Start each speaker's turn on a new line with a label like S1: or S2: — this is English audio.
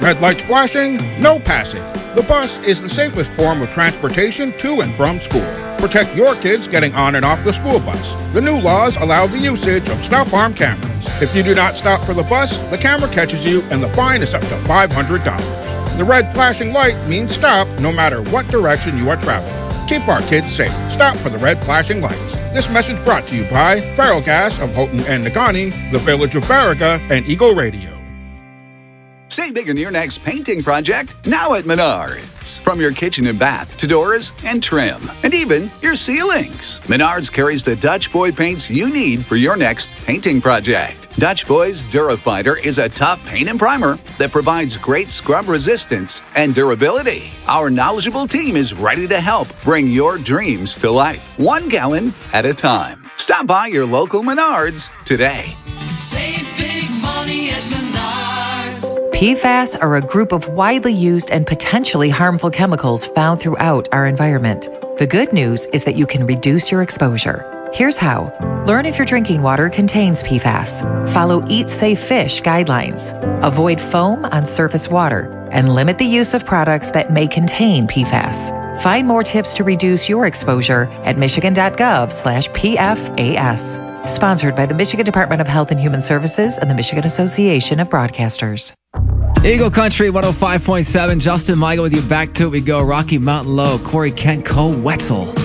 S1: Red lights flashing, no passing. The bus is the safest form of transportation to and from school. Protect your kids getting on and off the school bus. The new laws allow the usage of stop arm cameras. If you do not stop for the bus, the camera catches you and the fine is up to $500. The red flashing light means stop no matter what direction you are traveling. Keep our kids safe. Stop for the red flashing lights. This message brought to you by Feral Gas of Houghton and Negaunee, the Village of Baraga, and Eagle Radio.
S2: Save big on your next painting project now at Menards. From your kitchen and bath to doors and trim, and even your ceilings. Menards carries the Dutch Boy paints you need for your next painting project. Dutch Boy's Durafighter is a tough paint and primer that provides great scrub resistance and durability. Our knowledgeable team is ready to help bring your dreams to life, 1 gallon at a time. Stop by your local Menards today.
S3: Save big money at Menards.
S4: PFAS are a group of widely used and potentially harmful chemicals found throughout our environment. The good news is that you can reduce your exposure. Here's how. Learn if your drinking water contains PFAS. Follow Eat Safe Fish guidelines. Avoid foam on surface water. And limit the use of products that may contain PFAS. Find more tips to reduce your exposure at michigan.gov/PFAS. Sponsored by the Michigan Department of Health and Human Services and the Michigan Association of Broadcasters.
S5: Eagle Country 105.7. Justin Michael with you. Back to it we go. Rocky Mountain Low. Corey Kent, Cole Wetzel.